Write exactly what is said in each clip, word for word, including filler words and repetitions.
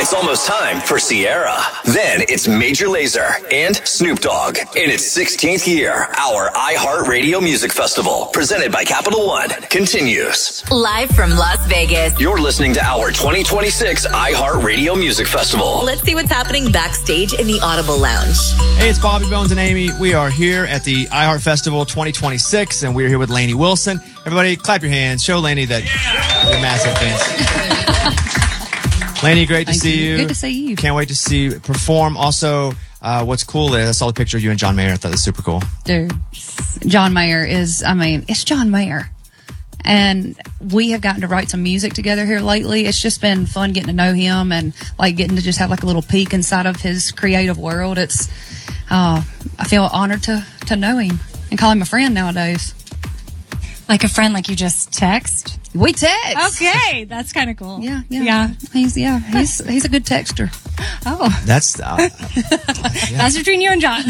It's almost time for Sierra. Then it's Major Lazer and Snoop Dogg in its sixteenth year. Our iHeartRadio Music Festival, presented by Capital One, continues. Live from Las Vegas. You're listening to our twenty twenty-six iHeartRadio Music Festival. Let's see what's happening backstage in the Audible Lounge. Hey, it's Bobby Bones and Amy. We are here at the iHeart Festival twenty twenty-six, and we're here with Lainey Wilson. Everybody, clap your hands. Show Lainey that you're massive fans. Lainey, great to Thank see you. you. Good to see you. Can't wait to see you perform. Also, uh, what's cool is I saw the picture of you and John Mayer. I thought it was super cool. Dude, John Mayer is, I mean, it's John Mayer. And we have gotten to write some music together here lately. It's just been fun getting to know him and like getting to just have like a little peek inside of his creative world. It's, uh, I feel honored to, to know him and call him a friend nowadays. Like a friend, like you just text? We text. Okay, that's kind of cool. Yeah, yeah. Yeah. He's, yeah, he's, he's a good texter. Oh. That's uh, yeah. That's between you and John.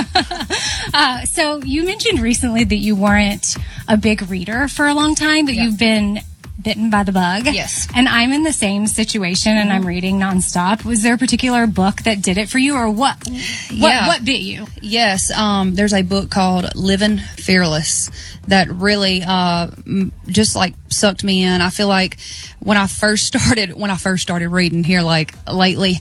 uh, so you mentioned recently that you weren't a big reader for a long time, but yeah. you've been bitten by the bug. Yes. And I'm in the same situation, and I'm reading nonstop. Was there a particular book that did it for you, or what? What, Yeah. what bit you? Yes, um, there's a book called Living Fearless that really uh, m- just like sucked me in. I feel like when I first started, when I first started reading here, like lately,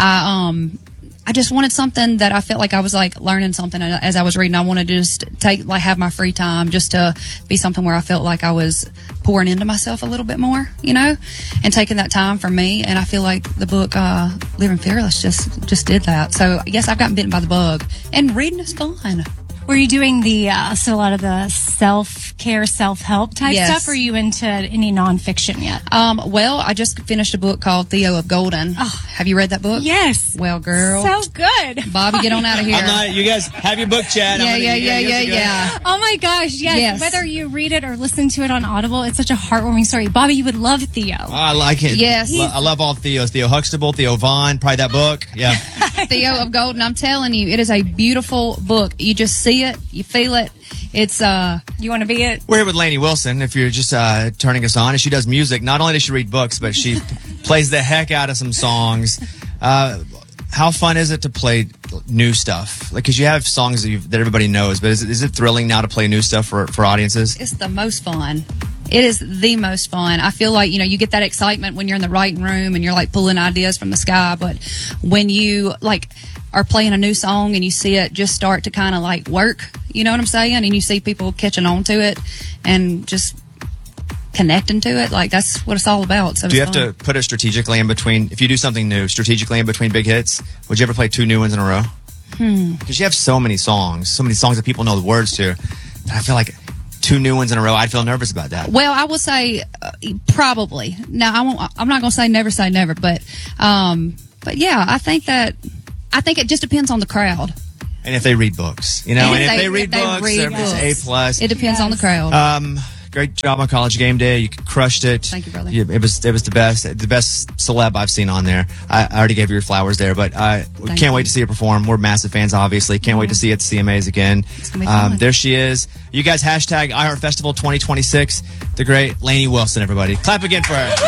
I um. I just wanted something that I felt like I was like learning something as I was reading. I wanted to just take, like, have my free time just to be something where I felt like I was pouring into myself a little bit more, you know, and taking that time for me. And I feel like the book, uh, Living Fearless just, just did that. So yes, I've gotten bitten by the bug, and reading is fun. Were you doing the, uh, so a lot of the self-care, self-help type Yes. stuff? Or are you into any nonfiction yet? Um, well, I just finished a book called Theo of Golden. Oh. Have you read that book? Yes. Well, girl. So good. Bobby, get on out of here. I'm not. You guys have your book chat. yeah, I'm gonna, yeah, you yeah, guys yeah, are good. yeah. Oh my gosh, yes. Yes. Whether you read it or listen to it on Audible, it's such a heartwarming story. Bobby, you would love Theo. Oh, I like it. Yes. Lo- I love all Theos. Theo Huxtable, Theo Vaughn, probably that book. Yeah. Theo of Golden. I'm telling you, it is a beautiful book. You just see it, you feel it. It's uh. You want to be it? We're here with Lainey Wilson. If you're just uh, turning us on, and she does music. Not only does she read books, but she plays the heck out of some songs. Uh, how fun is it to play new stuff? Like, because you have songs that, you've, that everybody knows, but is it, is it thrilling now to play new stuff for for audiences? It's the most fun. It is the most fun. I feel like, you know, you get that excitement when you're in the writing room and you're like pulling ideas from the sky. But when you like are playing a new song and you see it just start to kind of like work, you know what I'm saying? And you see people catching on to it and just connecting to it. Like, that's what it's all about. So Do you it's have fun. to put it strategically in between? If you do something new, strategically in between big hits, would you ever play two new ones in a row? Hmm. Because you have so many songs, so many songs that people know the words to. That I feel like two new ones in a row, I'd feel nervous about that. Well, I will say uh, probably. Now, I won't. I'm not going to say never say never, but um, but yeah, I think that I think it just depends on the crowd. And if they read books, you know, And and, if if they- they read if they books, read they're- books. it's A plus. It depends on the crowd. Um, great job on College Game Day. You crushed it. Thank you, brother. it was it was the best, the best celeb I've seen on there. I, I already gave you your flowers there, but I can't you. wait to see her perform. We're massive fans, obviously. Can't wait to see you at the C M As again. It's gonna be fun. Um, there she is. You guys hashtag iHeart Festival twenty twenty-six. The great Lainey Wilson, everybody. Clap again for her.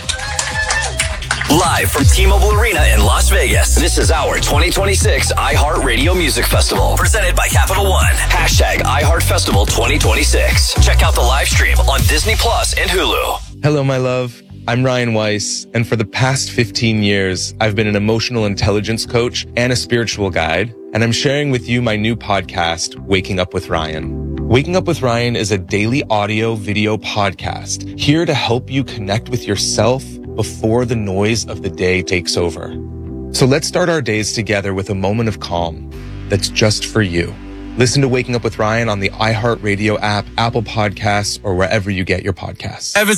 Live from T-Mobile Arena in Las Vegas, this is our twenty twenty-six iHeartRadio Music Festival, presented by Capital One. Hashtag iHeartFestival twenty twenty-six. Check out the live stream on Disney Plus and Hulu. Hello, my love. I'm Ryan Weiss, and for the past fifteen years, I've been an emotional intelligence coach and a spiritual guide, and I'm sharing with you my new podcast, Waking Up with Ryan. Waking Up with Ryan is a daily audio video podcast here to help you connect with yourself before the noise of the day takes over. So let's start our days together with a moment of calm that's just for you. Listen to Waking Up with Ryan on the iHeartRadio app, Apple Podcasts, or wherever you get your podcasts.